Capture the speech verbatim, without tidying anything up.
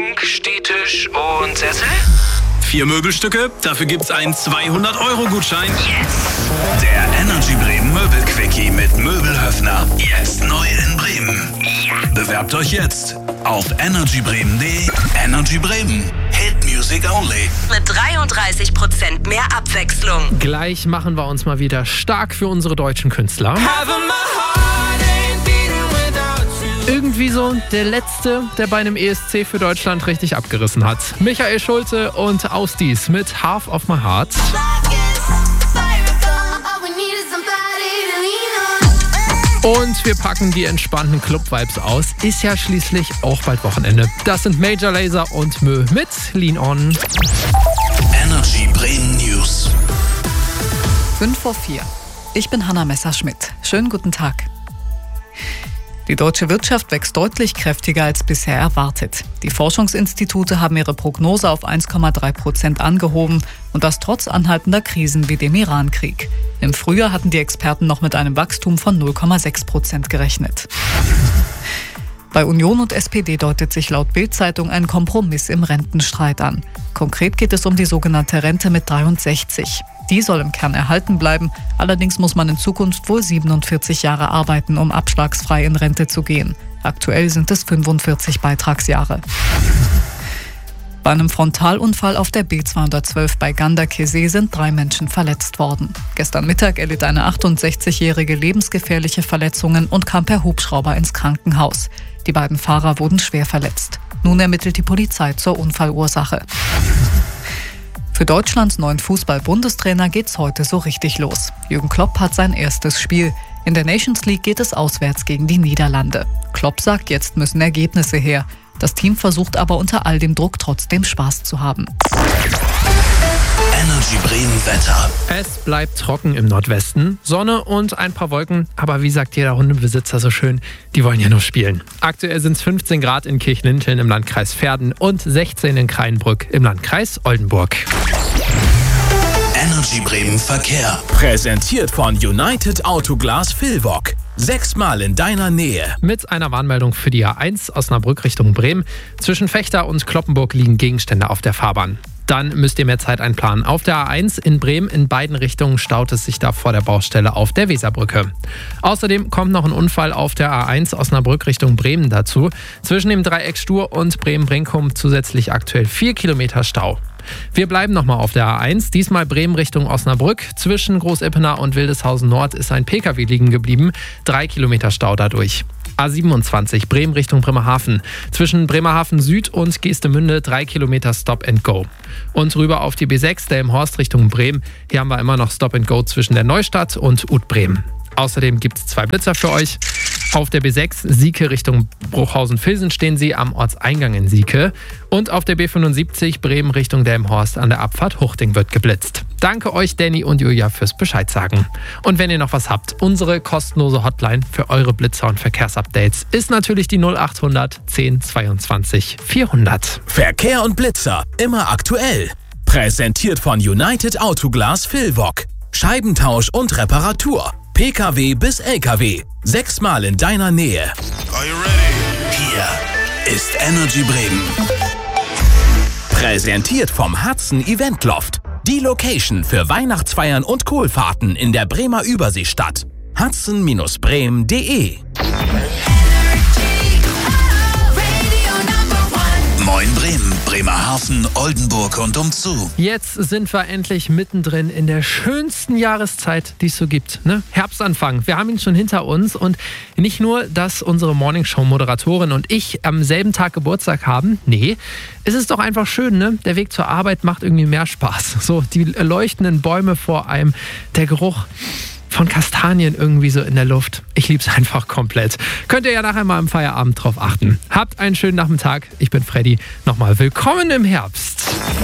Schrank, Stehtisch und Sessel? Vier Möbelstücke, dafür gibt's einen zweihundert Euro Gutschein. Yes! Der Energy Bremen Möbelquickie mit Möbelhöfner. Jetzt neu in Bremen. Ja! Bewerbt euch jetzt auf energy bremen punkt de. Energy Bremen. Hit Music Only. Mit dreiunddreißig Prozent mehr Abwechslung. Gleich machen wir uns mal wieder stark für unsere deutschen Künstler. Irgendwie so der Letzte, der bei einem E S C für Deutschland richtig abgerissen hat. Michael Schulte und Ausdies mit Half of My Heart. Und wir packen die entspannten Club-Vibes aus. Ist ja schließlich auch bald Wochenende. Das sind Major Lazer und Mö mit Lean On. Energy Bremen News. fünf vor vier. Ich bin Hanna Messerschmidt. Schönen guten Tag. Die deutsche Wirtschaft wächst deutlich kräftiger als bisher erwartet. Die Forschungsinstitute haben ihre Prognose auf eins Komma drei Prozent angehoben und das trotz anhaltender Krisen wie dem Iran-Krieg. Im Frühjahr hatten die Experten noch mit einem Wachstum von null Komma sechs Prozent gerechnet. Bei Union und S P D deutet sich laut Bild-Zeitung ein Kompromiss im Rentenstreit an. Konkret geht es um die sogenannte Rente mit dreiundsechzig. Die soll im Kern erhalten bleiben, allerdings muss man in Zukunft wohl siebenundvierzig Jahre arbeiten, um abschlagsfrei in Rente zu gehen. Aktuell sind es fünfundvierzig Beitragsjahre. Bei einem Frontalunfall auf der B zweihundertzwölf bei Ganderkesee sind drei Menschen verletzt worden. Gestern Mittag erlitt eine achtundsechzigjährige lebensgefährliche Verletzungen und kam per Hubschrauber ins Krankenhaus. Die beiden Fahrer wurden schwer verletzt. Nun ermittelt die Polizei zur Unfallursache. Für Deutschlands neuen Fußball-Bundestrainer geht's heute so richtig los. Jürgen Klopp hat sein erstes Spiel. In der Nations League geht es auswärts gegen die Niederlande. Klopp sagt, jetzt müssen Ergebnisse her. Das Team versucht aber unter all dem Druck trotzdem Spaß zu haben. Energy Bremen Wetter. Es bleibt trocken im Nordwesten, Sonne und ein paar Wolken. Aber wie sagt jeder Hundebesitzer so schön, die wollen ja nur spielen. Aktuell sind es fünfzehn Grad in Kirchlinteln im Landkreis Verden und sechzehn in Kreinbrück im Landkreis Oldenburg. Energy Bremen Verkehr. Präsentiert von United Autoglas Vilvoc. Sechsmal in deiner Nähe. Mit einer Warnmeldung für die A eins Osnabrück Richtung Bremen. Zwischen Vechta und Cloppenburg liegen Gegenstände auf der Fahrbahn. Dann müsst ihr mehr Zeit einplanen. Auf der A eins in Bremen in beiden Richtungen staut es sich da vor der Baustelle auf der Weserbrücke. Außerdem kommt noch ein Unfall auf der A eins Osnabrück Richtung Bremen dazu. Zwischen dem Dreieck Stur und Bremen-Brinkum zusätzlich aktuell vier Kilometer Stau. Wir bleiben nochmal auf der A eins, diesmal Bremen Richtung Osnabrück. Zwischen Groß-Ippener und Wildeshausen Nord ist ein Pkw liegen geblieben. Drei Kilometer Stau dadurch. A siebenundzwanzig Bremen Richtung Bremerhaven. Zwischen Bremerhaven Süd und Geestemünde drei Kilometer Stop and Go. Und rüber auf die B sechs Delmenhorst Richtung Bremen. Hier haben wir immer noch Stop and Go zwischen der Neustadt und Ut-Bremen. Außerdem gibt es zwei Blitzer für euch. Auf der B sechs Sieke Richtung Bruchhausen-Vilsen stehen sie am Ortseingang in Sieke. Und auf der B fünfundsiebzig Bremen Richtung Delmenhorst an der Abfahrt Huchting wird geblitzt. Danke euch, Danny und Julia, fürs Bescheid sagen. Und wenn ihr noch was habt, unsere kostenlose Hotline für eure Blitzer und Verkehrsupdates ist natürlich die null acht hundert zehn zweiundzwanzig vierhundert. Verkehr und Blitzer, immer aktuell. Präsentiert von United Autoglas Vilvoc. Scheibentausch und Reparatur. Pkw bis Lkw. Sechsmal in deiner Nähe. Are you ready? Hier ist Energy Bremen. Präsentiert vom Hudson Event Loft. Die Location für Weihnachtsfeiern und Kohlfahrten in der Bremer Überseestadt. hudson Bindestrich bremen punkt de. Moin Bremen, Bremerhaven, Oldenburg und umzu. Jetzt sind wir endlich mittendrin in der schönsten Jahreszeit, die es so gibt. Ne? Herbstanfang. Wir haben ihn schon hinter uns. Und nicht nur, dass unsere Morningshow-Moderatorin und ich am selben Tag Geburtstag haben. Nee, es ist doch einfach schön, ne? Der Weg zur Arbeit macht irgendwie mehr Spaß. So, die leuchtenden Bäume vor einem, der Geruch von Kastanien irgendwie so in der Luft. Ich lieb's einfach komplett. Könnt ihr ja nachher mal im Feierabend drauf achten. Habt einen schönen Nachmittag. Ich bin Freddy. Nochmal willkommen im Herbst.